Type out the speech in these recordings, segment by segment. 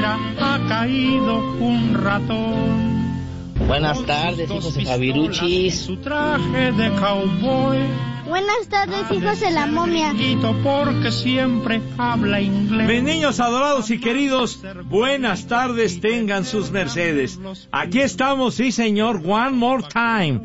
escalera ha caído un ratón. Buenas tardes, hijos de Javiruchis. Su traje de cowboy. Buenas tardes, hijos de la momia. Porque siempre habla inglés. Mis niños adorados y queridos, buenas tardes tengan sus mercedes. Aquí estamos, sí señor, one more time,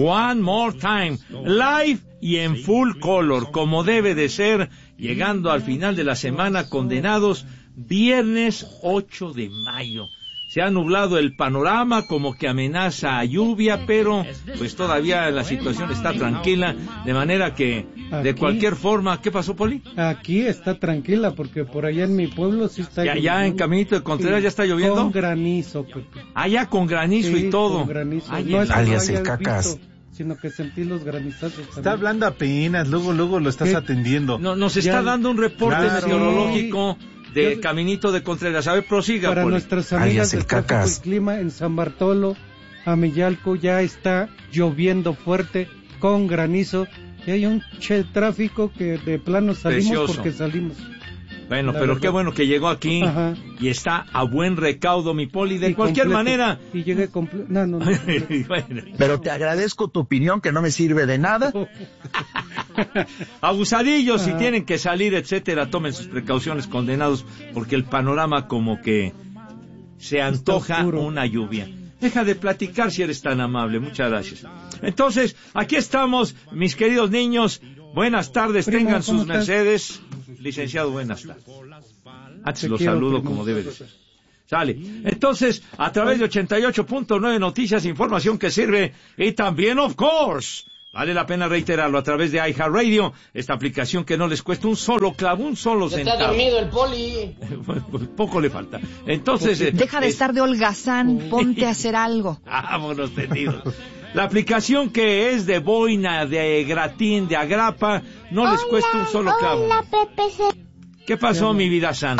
live y en full color, como debe de ser, llegando al final de la semana, condenados, viernes 8 de mayo. Se ha nublado el panorama, como que amenaza a lluvia, pero pues todavía la situación está tranquila, de manera que de cualquier forma... ¿Qué pasó, Poli? Aquí está tranquila, porque por allá en mi pueblo sí está lloviendo. ¿Ya en Caminito de Contreras ya está lloviendo? Con granizo, Pepe. Ya con granizo y todo. Con granizo. No es alias el cacas. Sino que sentí los granizazos también. Está hablando apenas, luego lo estás atendiendo. No, nos está dando un reporte meteorológico de Caminito de Contreras. A ver, prosiga, para Poli. Nuestras amigas del tráfico y clima en San Bartolo, Amillalco, ya está lloviendo fuerte con granizo y hay un tráfico que de plano salimos. Precioso. Porque salimos. Bueno, pero verdad. Qué bueno que llegó aquí. Ajá. Y está a buen recaudo, mi Poli. De cualquier manera. Y llegué completo. No. Bueno. Pero te agradezco tu opinión, que no me sirve de nada. Abusadillos, si tienen que salir, etcétera, tomen sus precauciones, condenados, porque el panorama como que se antoja una lluvia. Deja de platicar si eres tan amable, muchas gracias. Entonces, aquí estamos, mis queridos niños. Buenas tardes, primo, tengan sus mercedes. Licenciado, buenas tardes. Antes lo saludo como debe de ser. Sale. Entonces, a través de 88.9 Noticias, información que sirve, y también, of course, vale la pena reiterarlo, a través de iHeartRadio, esta aplicación que no les cuesta un solo clavo, un solo centavo. Está dormido el Poli. Pues poco le falta. Entonces... Deja de estar de holgazán, ponte a hacer algo. Vámonos tendidos. La aplicación que es de boina, de gratín, de agrapa, no les cuesta un solo clavo. Hola, Pepe. ¿Qué pasó, mi vida santa?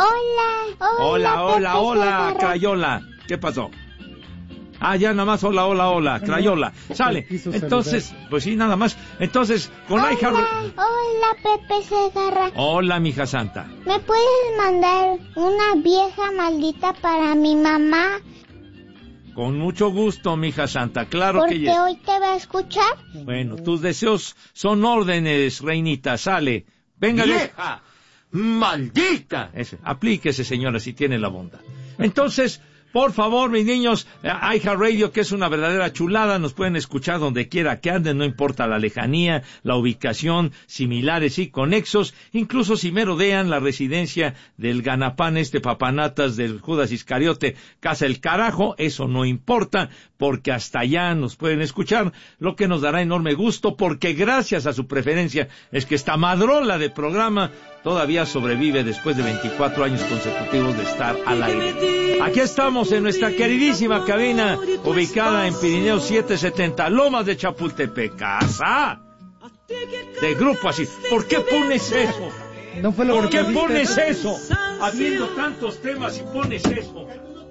Hola, Crayola. ¿Qué pasó? Ya nada más, hola, Crayola. Sale. Entonces, pues sí, nada más. Entonces, con iHeartRadio. Hola, Pepe Segarra. Hola, mija santa. ¿Me puedes mandar una vieja maldita para mi mamá? Con mucho gusto, mija santa, claro que ¿Porque hoy te va a escuchar? Bueno, tus deseos son órdenes, reinita, sale. Venga, ¡vieja! ¡Maldita! Aplíquese, señora, si tiene la bondad. Entonces, por favor, mis niños, iHeartRadio, que es una verdadera chulada, nos pueden escuchar donde quiera que anden, no importa la lejanía, la ubicación, similares y conexos, incluso si merodean la residencia del ganapán, papanatas del Judas Iscariote, casa el carajo, eso no importa, porque hasta allá nos pueden escuchar, lo que nos dará enorme gusto, porque gracias a su preferencia es que esta madrola de programa todavía sobrevive después de 24 años consecutivos de estar al aire. Aquí estamos en nuestra queridísima cabina, ubicada en Pirineo 770, Lomas de Chapultepec, casa de Grupo Así. ¿Por qué pones eso? ¿Por qué pones eso? Habiendo tantos temas y pones eso.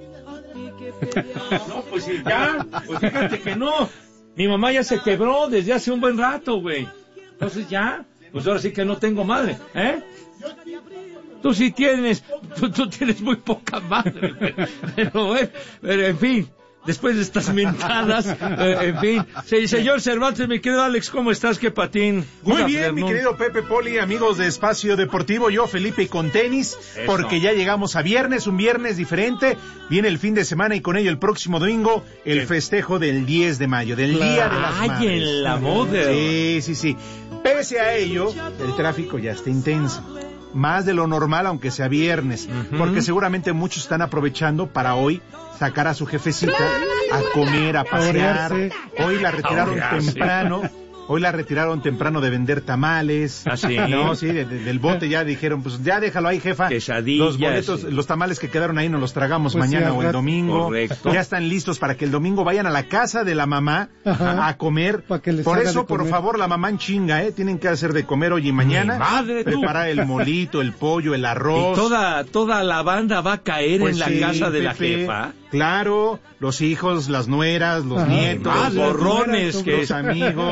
No, pues sí, ya, pues fíjate que no. Mi mamá ya se quebró desde hace un buen rato, güey. Entonces ya, pues ahora sí que no tengo madre, ¿eh? Tú sí tienes, tú tienes muy poca madre, pero en fin, después de estas mentadas, en fin. Sí, señor Cervantes, mi querido Alex, ¿cómo estás? ¿Qué patín? Muy bien, mi querido Pepe, Poli, amigos de Espacio Deportivo, yo Felipe con tenis, porque ya llegamos a viernes, un viernes diferente, viene el fin de semana y con ello el próximo domingo, el festejo del 10 de mayo, del Día de las Madres. ¡Ay, en la moda! Sí. Pese a ello, el tráfico ya está intenso. Más de lo normal, aunque sea viernes, porque seguramente muchos están aprovechando para hoy sacar a su jefecita a comer, a pasear. Hoy la retiraron temprano. Hoy la retiraron temprano de vender tamales. ¿Sí? No, sí, del bote ya dijeron, pues ya déjalo ahí, jefa. Los boletos, los tamales que quedaron ahí nos los tragamos pues mañana o el domingo. Correcto. Ya están listos para que el domingo vayan a la casa de la mamá a comer. Por eso, por favor, la mamá en chinga, tienen que hacer de comer hoy y mañana. Madre, preparar el molito, el pollo, el arroz. Y toda la banda va a caer en la casa de la jefa. Claro, los hijos, las nueras, los nietos, los borrones, los amigos, los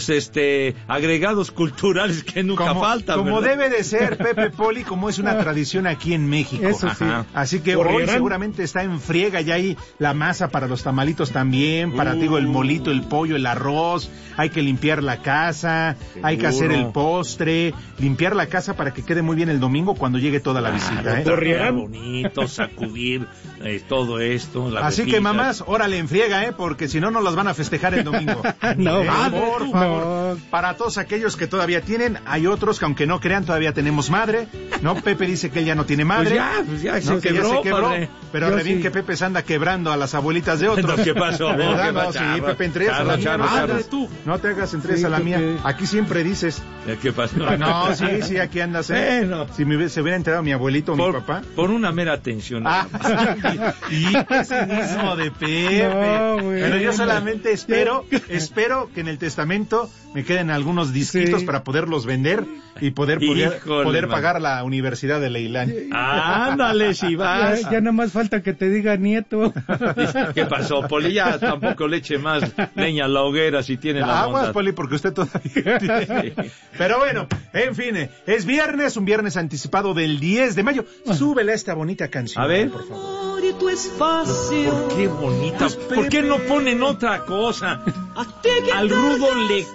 los agregados culturales que nunca faltan. Como ¿verdad? debe de ser, Pepe Poli, como es una tradición aquí en México. Eso sí. Así que hoy seguramente está en friega ya ahí la masa para los tamalitos también, para digo el molito, el pollo, el arroz, hay que limpiar la casa, hay que hacer el postre, limpiar la casa para que quede muy bien el domingo cuando llegue toda la visita. Bonito, sacudir todo esto. Así que mamás, órale en friega, porque si no, no las van a festejar el domingo. No, por favor. Para todos aquellos que todavía tienen, hay otros que aunque no crean todavía tenemos madre, ¿no? Pepe dice que él ya no tiene madre. Pues ya ¿no? se quebró, pero ahora bien que Pepe se anda quebrando a las abuelitas de otros. ¿Qué pasó? ¿Verdad? No, sí, Pepe, entre a la mía. No te hagas entre a la mía. Aquí siempre dices. ¿Qué pasó? No, sí, aquí andas. Bueno. Si se hubiera enterado mi abuelito o mi papá. Por una mera atención. Y qué cinismo de Pepe. No, pero yo solamente espero que en el testamento me queden algunos disquitos para poderlos vender y poder pagar la universidad de Leilán. Ándale, si vas. Ya nada más falta que te diga nieto. ¿Qué pasó, Poli? Ya tampoco le eche más leña a la hoguera si tiene la aguas, Poli, porque usted todavía tiene. Pero bueno, en fin, es viernes, un viernes anticipado del 10 de mayo. Súbele a esta bonita canción. A ver. Por favor. ¿Por qué bonita? ¿Por qué no ponen otra cosa? Al rudo le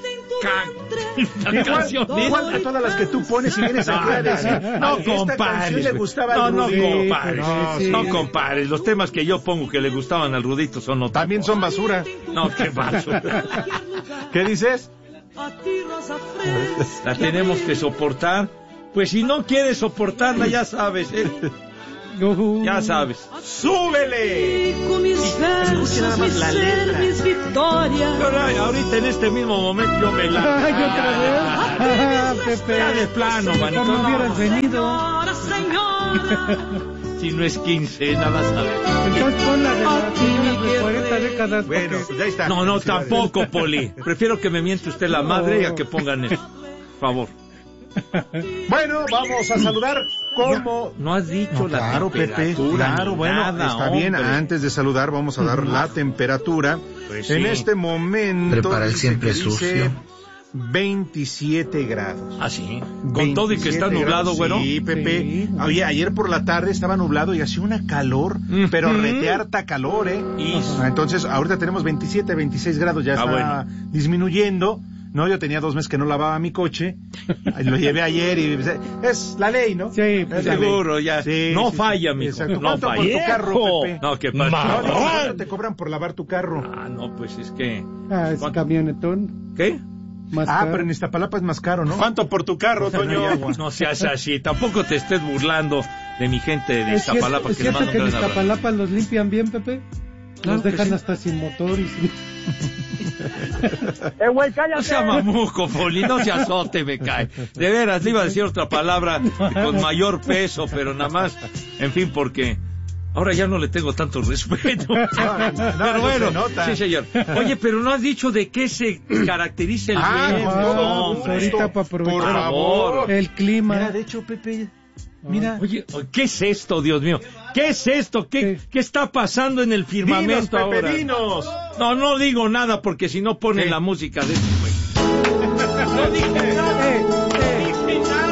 igual a todas las que tú pones y vienes aquí a decir no compares, le gustaba al Rudito. No compares, los temas que yo pongo que le gustaban al Rudito son otros. También son basura. No, qué basura. ¿Qué dices? La tenemos que soportar. Pues si no quieres soportarla, ya sabes, ya sabes. ¡Súbele! Escuche nada más la letra. Ahorita en este mismo momento yo me la... Pepe. Ya de plano, manito. No hubieras venido. Si no es 15, nada sabes. Entonces pon la de las 40 décadas. Bueno, pues ya está. No, tampoco, Poli. Prefiero que me miente usted la madre y a que pongan eso. Por favor. Bueno, vamos a saludar como... No has dicho la claro, temperatura. Pepe, claro, bueno, nada, está bien. Antes de saludar vamos a dar la temperatura. Pues sí. En este momento... Prepara el siempre sucio. 27 grados. ¿Ah, sí? Con todo y que está nublado, bueno. Sí, Pepe. Sí. Oye, ayer por la tarde estaba nublado y hacía una calor, pero retearta calor, Entonces, ahorita tenemos 27, 26 grados, ya está disminuyendo. No, yo tenía 2 meses que no lavaba mi coche, lo llevé ayer y es la ley, ¿no? Sí, pues seguro, ya. Sí, no falla, mijo. Exacto. No falla. ¿Cuánto por tu carro, Pepe? No, ¿qué pasa? ¿Cuánto te cobran por lavar tu carro? No, pues es que... es camionetón. ¿Qué? Pero en Iztapalapa es más caro, ¿no? ¿Cuánto por tu carro, Toño? No seas así, tampoco te estés burlando de mi gente de Iztapalapa. ¿Es cierto que en Iztapalapa los limpian bien, Pepe? Los dejan hasta sin motor y sin... Güey, cállate. No sea mamuco, Poli, no se azote, me cae. De veras, le iba a decir otra palabra con mayor peso, pero nada más, en fin, porque ahora ya no le tengo tanto respeto. Pero bueno, sí, señor. Oye, pero no has dicho de qué se caracteriza el viento. Ahorita para aprovechar, por favor, el clima. Mira, de hecho, Pepe... Mira. Oye, ¿qué es esto, Dios mío? ¿Qué es esto? ¿Qué está pasando en el firmamento ahora? Dinos. No digo nada porque si no pone la música de este güey. No dije nada.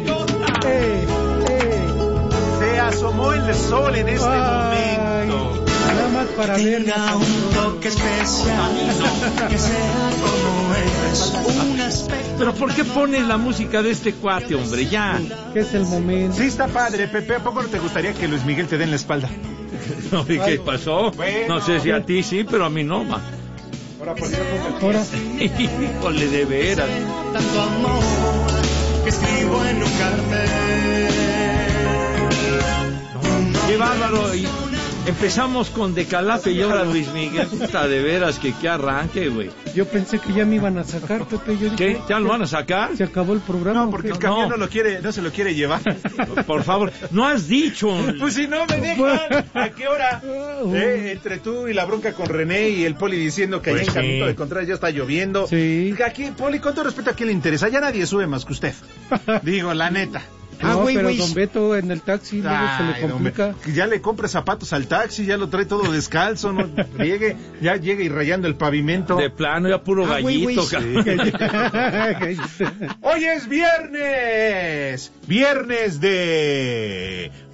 Se asomó el sol en este momento. Nada más para ver. Un toque especial, que sea como es, Pero ¿por qué pones la música de este cuate, hombre? Ya. ¿Qué es el momento? Sí está padre, Pepe. ¿A poco no te gustaría que Luis Miguel te dé en la espalda? No, ¿y qué pasó? Bueno. No sé si a ti sí, pero a mí no, ma. Ahora. Híjole, de veras. Tanto amor que escribo en un cartel. Qué bárbaro. Y empezamos con De Calafe y ahora Luis Miguel. Está de veras que arranque, güey. Yo pensé que ya me iban a sacar, Pepe. Yo dije, ¿qué? ¿Ya lo van a sacar? Se acabó el programa. No, porque el camión no se lo quiere llevar. Por favor, no has dicho. Pues si no me dejan, ¿a qué hora? Entre tú y la bronca con René y el Poli diciendo que allá en Camino de Contreras ya está lloviendo. Sí. Aquí, Poli, con todo respeto, ¿a quién le interesa? Ya nadie sube más que usted. Digo, la neta. No, pero don Beto en el taxi luego se le complica. Ya le compra zapatos al taxi, ya lo trae todo descalzo, no llegue, ya llega y rayando el pavimento. De plano, ya puro gallito. Sí. Hoy es viernes de